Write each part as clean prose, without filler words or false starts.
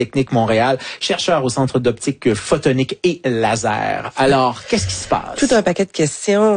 Technique Montréal, chercheur au Centre d'optique photonique et laser. Alors, qu'est-ce qui se passe? Tout un paquet de questions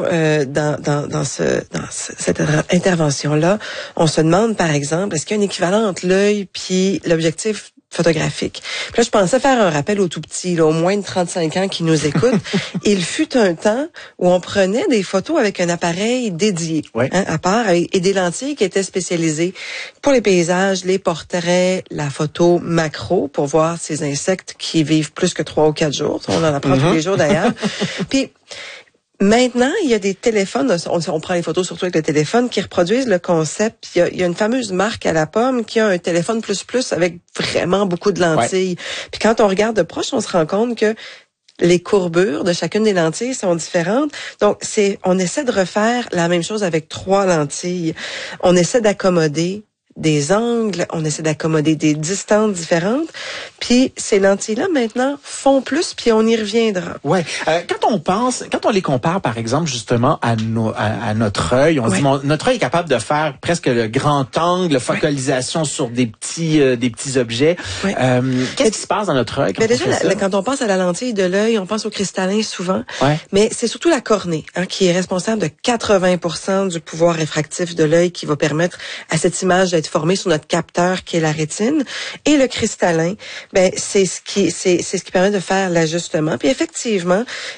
cette intervention-là. On se demande, par exemple, est-ce qu'il y a un équivalent entre l'œil puis l'objectif photographique. Puis là, je pensais faire un rappel aux tout petits, là, aux moins de 35 ans qui nous écoutent. Il fut un temps où on prenait des photos avec un appareil dédié, à part, et des lentilles qui étaient spécialisées pour les paysages, les portraits, la photo macro pour voir ces insectes qui vivent plus que 3 ou 4 jours. On en apprend tous les jours d'ailleurs. Puis maintenant, il y a des téléphones, on prend les photos surtout avec le téléphone, qui reproduisent le concept. Il y a une fameuse marque à la pomme qui a un téléphone plus avec vraiment beaucoup de lentilles. Puis quand on regarde de proche, on se rend compte que les courbures de chacune des lentilles sont différentes. Donc, on essaie de refaire la même chose avec 3 lentilles. On essaie d'accommoder des angles, on essaie d'accommoder des distances différentes. Puis ces lentilles-là, maintenant, font plus, puis on y reviendra. Ouais. Quand on les compare, par exemple, justement, à notre œil, on se dit, notre œil est capable de faire presque le grand angle, focalisation sur des petits objets. Qu'est-ce qui se passe dans notre œil quand on fait ça? Quand on pense à la lentille de l'œil, on pense au cristallin souvent. Mais c'est surtout la cornée, qui est responsable de 80% du pouvoir réfractif de l'œil qui va permettre à cette image d'être formée sur notre capteur qui est la rétine. Et le cristallin, c'est ce qui permet de faire l'ajustement. Puis effectivement,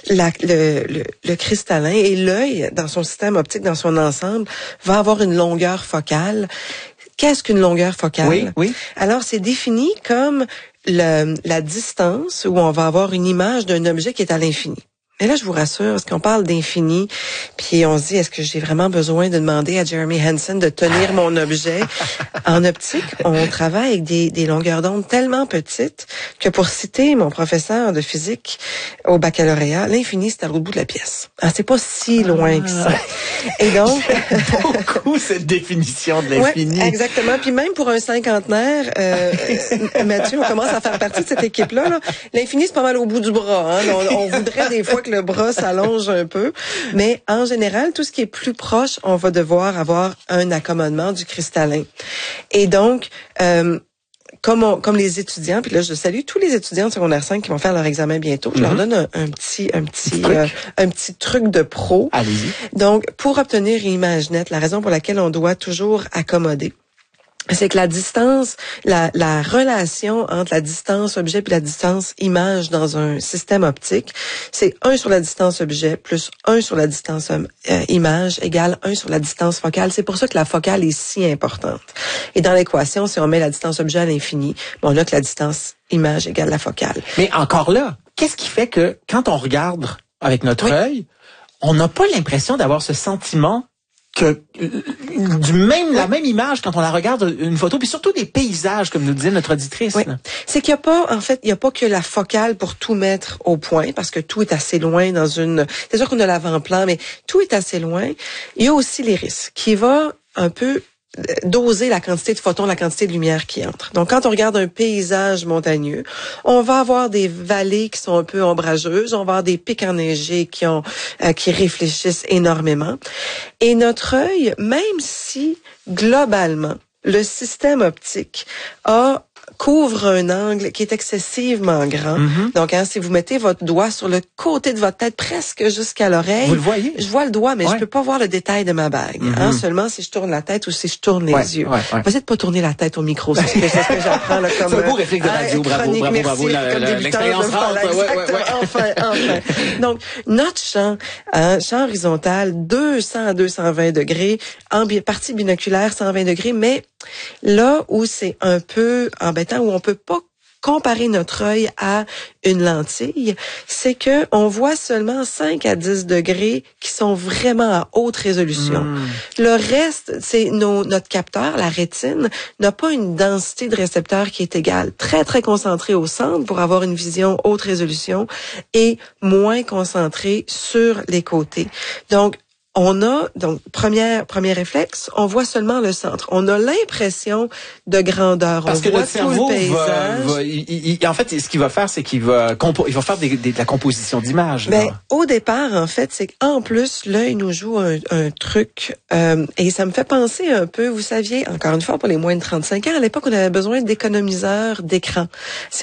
le cristallin et l'œil dans son système optique, dans son ensemble, va avoir une longueur focale. Qu'est-ce qu'une longueur focale? Oui. Alors, c'est défini comme la distance où on va avoir une image d'un objet qui est à l'infini. Mais là, je vous rassure, parce qu'on parle d'infini, puis on se dit, est-ce que j'ai vraiment besoin de demander à Jeremy Hansen de tenir mon objet? En optique, on travaille avec des longueurs d'onde tellement petites que, pour citer mon professeur de physique au baccalauréat, l'infini, c'est à l'autre bout de la pièce. C'est pas si loin que ça. Et donc... beaucoup, cette définition de l'infini. Oui, exactement. Puis même pour un cinquantenaire, Mathieu, on commence à faire partie de cette équipe-là. Là. L'infini, c'est pas mal au bout du bras. On voudrait des fois que le bras s'allonge un peu. Mais en général, tout ce qui est plus proche, on va devoir avoir un accommodement du cristallin. Et donc, comme les étudiants, puis là, je salue tous les étudiants de secondaire 5 qui vont faire leur examen bientôt. Je leur donne un petit truc de pro. Allez-y. Donc, pour obtenir une image nette, la raison pour laquelle on doit toujours accommoder, c'est que la distance, la relation entre la distance objet puis la distance image dans un système optique, c'est 1 sur la distance objet plus 1 sur la distance image égale 1 sur la distance focale. C'est pour ça que la focale est si importante. Et dans l'équation, si on met la distance objet à l'infini, on a que la distance image égale la focale. Mais encore là, qu'est-ce qui fait que quand on regarde avec notre œil, on n'a pas l'impression d'avoir ce sentiment que la même image quand on la regarde une photo, puis surtout des paysages, comme nous disait notre auditrice. C'est qu'il y a pas, en fait, il y a pas que la focale pour tout mettre au point, parce que tout est assez loin c'est sûr qu'on a l'avant-plan, mais tout est assez loin. Il y a aussi l'iris, qui va un peu doser la quantité de photons, la quantité de lumière qui entre. Donc, quand on regarde un paysage montagneux, on va avoir des vallées qui sont un peu ombrageuses, on va avoir des pics enneigés qui réfléchissent énormément. Et notre œil, même si, globalement, le système optique couvre un angle qui est excessivement grand. Donc, si vous mettez votre doigt sur le côté de votre tête, presque jusqu'à l'oreille. Vous le voyez? Je vois le doigt, mais je peux pas voir le détail de ma bague. Seulement si je tourne la tête ou si je tourne les yeux. On va essayer de pas tourner la tête au micro. C'est ce que j'apprends, là, comme... C'est un beau réflexe de radio. Bravo. L'expérience rentre. Enfin. Donc, notre champ horizontal, 200 à 220 degrés, partie binoculaire, 120 degrés, mais là où c'est un peu embêtant, où on peut pas comparer notre œil à une lentille, c'est que on voit seulement 5 à 10 degrés qui sont vraiment à haute résolution. Le reste, c'est notre capteur, la rétine, n'a pas une densité de récepteurs qui est égale. Très, très concentré au centre pour avoir une vision haute résolution et moins concentré sur les côtés. Donc, premier réflexe, on voit seulement le centre. On a l'impression de grandeur. Parce que voit le cerveau tout le paysage. en fait, ce qu'il va faire, c'est qu'il va faire de la composition d'images. Au départ, en fait, c'est qu'en plus, l'œil nous joue un truc, et ça me fait penser un peu, vous saviez, encore une fois, pour les moins de 35 ans, à l'époque, on avait besoin d'économiseurs d'écran.